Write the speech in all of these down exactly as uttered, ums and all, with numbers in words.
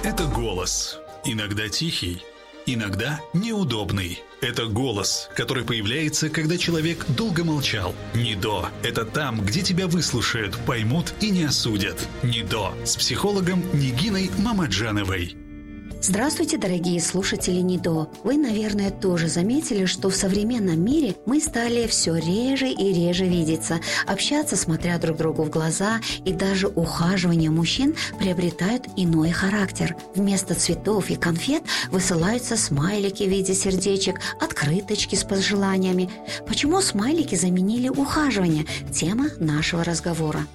Это голос. Иногда тихий, иногда неудобный. Это голос, который появляется, когда человек долго молчал. НИДО – это там, где тебя выслушают, поймут и не осудят. НИДО с психологом Нигиной Мамаджановой. Здравствуйте, дорогие слушатели НИДО. Вы, наверное, тоже заметили, что в современном мире мы стали все реже и реже видеться, общаться, смотря друг другу в глаза, и даже ухаживания мужчин приобретают иной характер. Вместо цветов и конфет высылаются смайлики в виде сердечек, открыточки с пожеланиями. Почему смайлики заменили ухаживание? Тема нашего разговора.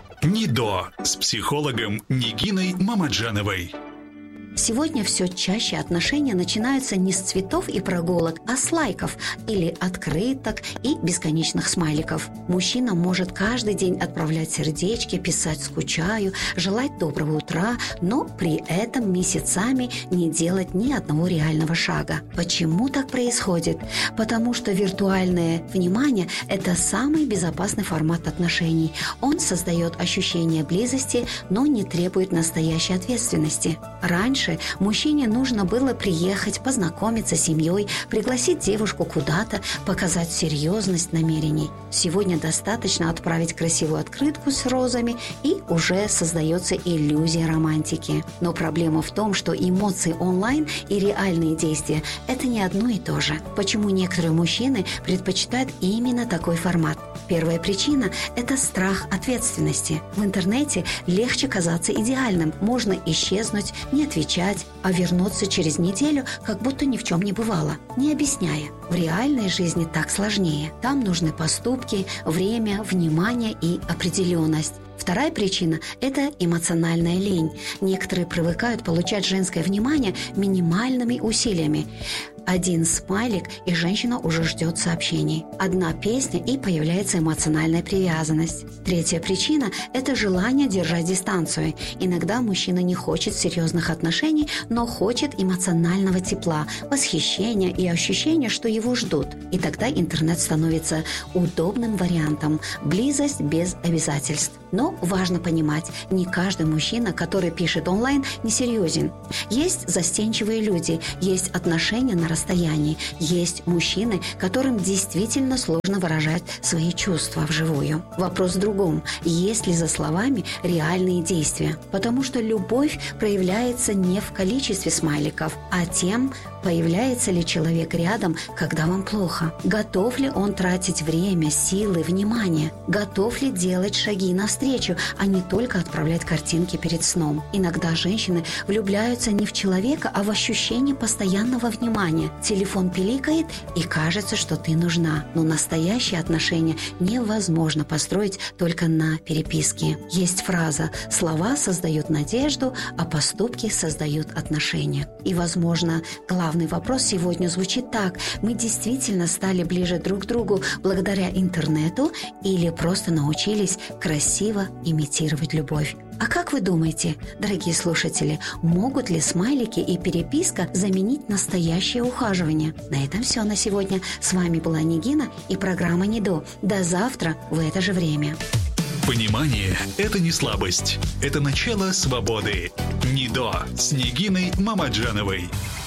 НИДО с психологом Нигиной Мамаджановой. Сегодня все чаще отношения начинаются не с цветов и прогулок, а с лайков или открыток и бесконечных смайликов. Мужчина может каждый день отправлять сердечки, писать «скучаю», желать доброго утра, но при этом месяцами не делать ни одного реального шага. Почему так происходит? Потому что виртуальное внимание – это самый безопасный формат отношений. Он создает ощущение близости, но не требует настоящей ответственности. Раньше мужчине нужно было приехать, познакомиться с семьей, пригласить девушку куда-то, показать серьезность намерений. Сегодня достаточно отправить красивую открытку с розами, и уже создается иллюзия романтики. Но проблема в том, что эмоции онлайн и реальные действия – это не одно и то же. Почему некоторые мужчины предпочитают именно такой формат? Первая причина – это страх ответственности. В интернете легче казаться идеальным, можно исчезнуть, не отвечать, а вернуться через неделю, как будто ни в чем не бывало, не объясняя. В реальной жизни так сложнее. Там нужны поступки, время, внимание и определенность. Вторая причина – это эмоциональная лень. Некоторые привыкают получать женское внимание минимальными усилиями. Один смайлик, и женщина уже ждет сообщений. Одна песня, и появляется эмоциональная привязанность. Третья причина – это желание держать дистанцию. Иногда мужчина не хочет серьезных отношений, но хочет эмоционального тепла, восхищения и ощущения, что его ждут. И тогда интернет становится удобным вариантом. Близость без обязательств. Но важно понимать, не каждый мужчина, который пишет онлайн, несерьезен. Есть застенчивые люди, есть отношения на расстоянии, есть мужчины, которым действительно сложно выражать свои чувства вживую. Вопрос в другом, есть ли за словами реальные действия? Потому что любовь проявляется не в количестве смайликов, а тем, появляется ли человек рядом, когда вам плохо. Готов ли он тратить время, силы, внимание? Готов ли делать шаги навстречу, а не только отправлять картинки перед сном? Иногда женщины влюбляются не в человека, а в ощущение постоянного внимания. Телефон пиликает, и кажется, что ты нужна. Но настоящие отношения невозможно построить только на переписке. Есть фраза «слова создают надежду, а поступки создают отношения». И, возможно, главное Главный вопрос сегодня звучит так: мы действительно стали ближе друг к другу благодаря интернету или просто научились красиво имитировать любовь? А как вы думаете, дорогие слушатели, могут ли смайлики и переписка заменить настоящее ухаживание? На этом все на сегодня. С вами была Нигина и программа НИДО. До завтра в это же время. Понимание – это не слабость. Это начало свободы. НИДО с Нигиной Мамаджановой.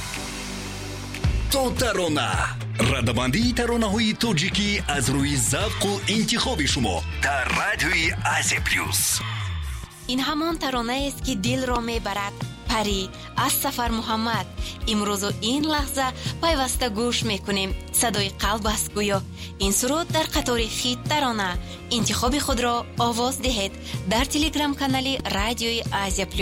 то тарона радамандии таронаҳои тоҷикӣ аз рӯи завқу интихоби шумо дар радиои Азия плюс. ин ҳамон таронаест ки дилро мебарад. пари аз сафар муҳаммад. имрӯзу ин лаҳза пайваста гӯш мекунем. садои қалб аст гӯё. ин суруд дар қатори хит тарона. интихоби худро овоз диҳед дар телеграм канали радиои Азия плюс.